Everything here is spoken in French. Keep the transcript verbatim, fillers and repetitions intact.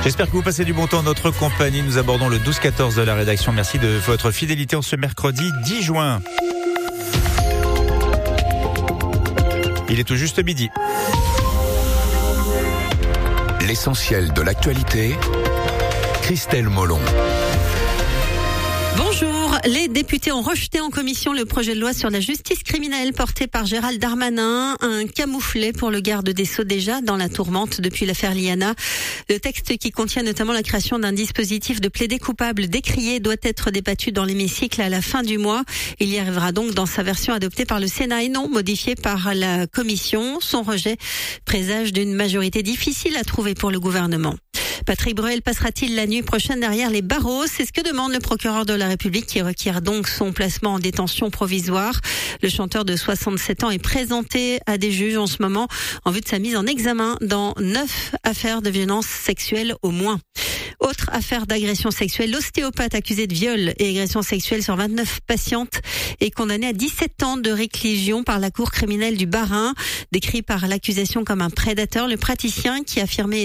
J'espère que vous passez du bon temps en notre compagnie. Nous abordons le douze quatorze de la rédaction. Merci de votre fidélité en ce mercredi dix juin. Il est tout juste midi. L'essentiel de l'actualité, Christelle Molon. Bonjour. Les députés ont rejeté en commission le projet de loi sur la justice criminelle porté par Gérald Darmanin, un camouflet pour le garde des Sceaux déjà dans la tourmente depuis l'affaire Liana. Le texte qui contient notamment la création d'un dispositif de plaidé coupable décrié doit être débattu dans l'hémicycle à la fin du mois. Il y arrivera donc dans sa version adoptée par le Sénat et non modifiée par la commission. Son rejet présage d'une majorité difficile à trouver pour le gouvernement. Patrick Bruel passera-t-il la nuit prochaine derrière les barreaux? C'est ce que demande le procureur de la République qui requiert donc son placement en détention provisoire. Le chanteur de soixante-sept ans est présenté à des juges en ce moment en vue de sa mise en examen dans neuf affaires de violence sexuelle au moins. Autre affaire d'agression sexuelle, l'ostéopathe accusé de viol et agression sexuelle sur vingt-neuf patientes est condamné à dix-sept ans de réclusion par la cour criminelle du Bas-Rhin. Décrit par l'accusation comme un prédateur, le praticien qui affirmait